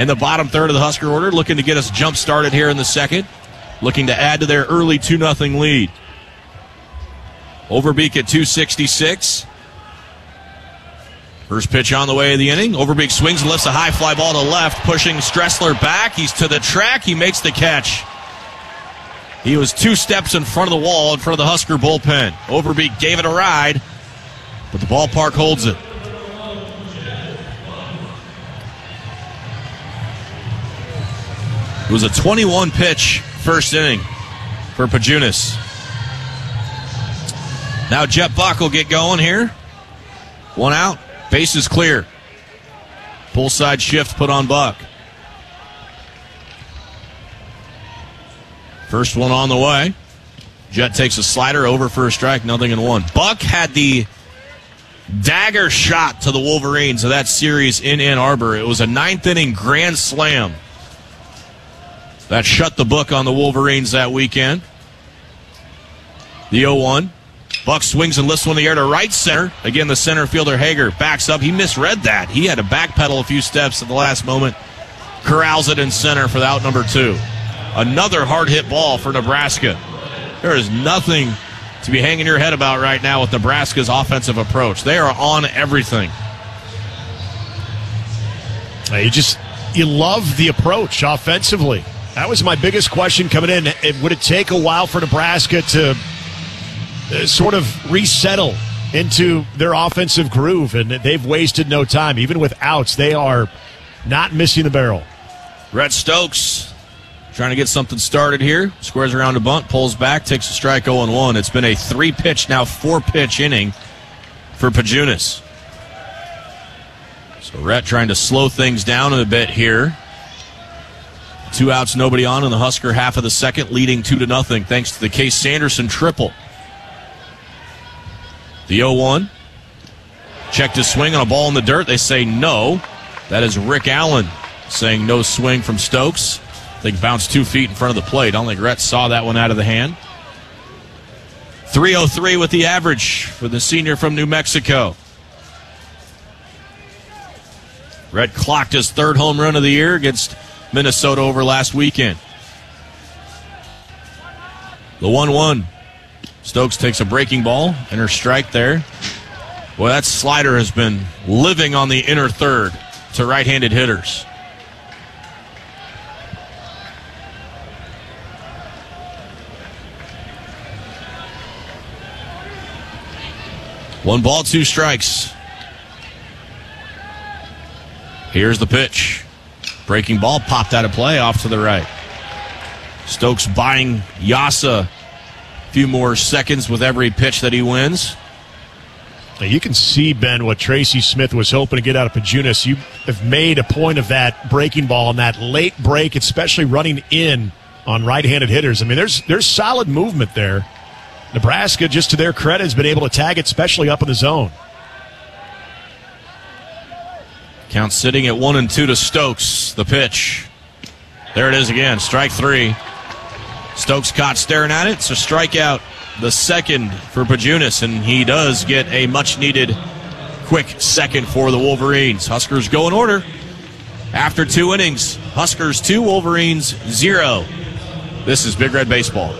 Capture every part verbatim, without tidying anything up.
in the bottom third of the Husker order, looking to get us jump-started here in the second, looking to add to their early two nothing lead. Overbeek at two sixty-six. First pitch on the way of the inning. Overbeek swings and lifts a high fly ball to left, pushing Stressler back. He's to the track. He makes the catch. He was two steps in front of the wall in front of the Husker bullpen. Overbeek gave it a ride, but the ballpark holds it. It was a twenty-one pitch first inning for Pajunas. Now Jet Buck will get going here. One out, base is clear. Pull side shift put on Buck. First one on the way. Jet takes a slider over for a strike, nothing in one. Buck had the dagger shot to the Wolverines of that series in Ann Arbor. It was a ninth inning grand slam that shut the book on the Wolverines that weekend. The oh one. Buck swings and lifts one in the air to right center. Again, the center fielder Hager backs up. He misread that. He had to backpedal a few steps at the last moment. Corrals it in center for the out number two. Another hard hit ball for Nebraska. There is nothing to be hanging your head about right now with Nebraska's offensive approach. They are on everything. You just, you love the approach offensively. That was my biggest question coming in. It, would it take a while for Nebraska to uh, sort of resettle into their offensive groove? And they've wasted no time. Even with outs, they are not missing the barrel. Rhett Stokes trying to get something started here. Squares around a bunt, pulls back, takes a strike oh and one. It's been a three-pitch, now four-pitch inning for Pajunas. So Rhett trying to slow things down a bit here. Two outs, nobody on in the Husker half of the second, leading two to nothing thanks to the Case Sanderson triple. The oh one. Checked his swing on a ball in the dirt. They say no. That is Rick Allen saying no swing from Stokes. I think bounced two feet in front of the plate. I don't think Rhett saw that one out of the hand. three oh three with the average for the senior from New Mexico. Rhett clocked his third home run of the year against Minnesota over last weekend. The one one. Stokes takes a breaking ball. Inner strike there. Boy, that slider has been living on the inner third to right-handed hitters. One ball, two strikes. Here's the pitch. Breaking ball popped out of play off to the right. Stokes buying Yasa a few more seconds with every pitch that he wins. You can see, Ben, what Tracy Smith was hoping to get out of Pajunas. You have made a point of that breaking ball and that late break, especially running in on right-handed hitters. I mean, there's there's solid movement there. Nebraska, just to their credit, has been able to tag it, especially up in the zone. Count sitting at one and two to Stokes. The pitch. There it is again. Strike three. Stokes caught staring at it. It's a strikeout. The second for Pajunas, and he does get a much-needed quick second for the Wolverines. Huskers go in order. After two innings, Huskers two, Wolverines zero. This is Big Red Baseball.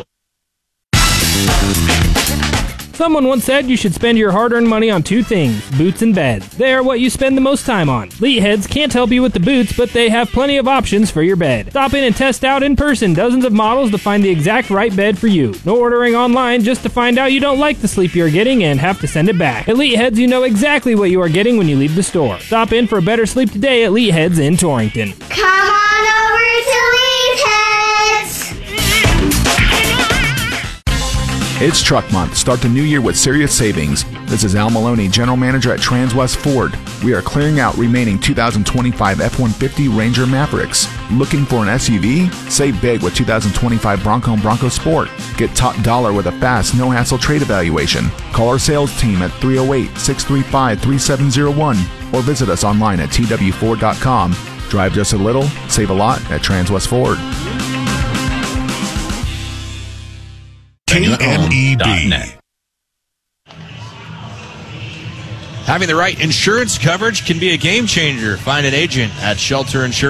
Someone once said you should spend your hard-earned money on two things, boots and beds. They are what you spend the most time on. Leadheads can't help you with the boots, but they have plenty of options for your bed. Stop in and test out in person dozens of models to find the exact right bed for you. No ordering online just to find out you don't like the sleep you're getting and have to send it back. At Leadheads, you know exactly what you are getting when you leave the store. Stop in for a better sleep today at Leadheads in Torrington. Come on over to Leadheads! It's Truck Month. Start the new year with serious savings. This is Al Maloney, General Manager at Transwest Ford. We are clearing out remaining two thousand twenty-five F one fifty Ranger Mavericks. Looking for an S U V? Save big with two thousand twenty-five Bronco and Bronco Sport. Get top dollar with a fast, no-hassle trade evaluation. Call our sales team at three oh eight, six three five, three seven oh one or visit us online at T W Ford dot com. Drive just a little, save a lot at Transwest Ford. K N E D. Having the right insurance coverage can be a game changer. Find an agent at Shelter Insurance.